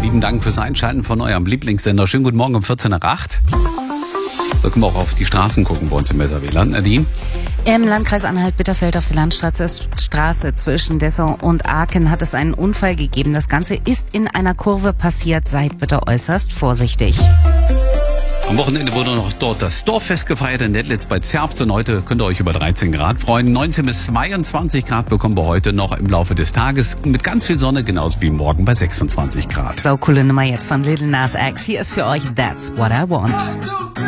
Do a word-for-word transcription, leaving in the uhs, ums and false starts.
lieben Dank fürs Einschalten von eurem Lieblingssender. Schönen guten Morgen um vierzehn nach acht. So können wir auch auf die Straßen gucken bei uns im Weserwieland. Nadine? Im Landkreis Anhalt-Bitterfeld auf der Landstraße Straße zwischen Dessau und Aachen hat es einen Unfall gegeben. Das Ganze ist in einer Kurve passiert. Seid bitte äußerst vorsichtig. Am Wochenende wurde noch dort das Dorffest gefeiert in Nettlitz bei Zerbst und heute könnt ihr euch über dreizehn Grad freuen. neunzehn bis zweiundzwanzig Grad bekommen wir heute noch im Laufe des Tages mit ganz viel Sonne, genauso wie morgen bei sechsundzwanzig Grad. So, coole Nummer jetzt von Lil Nas X. Hier ist für euch That's What I Want.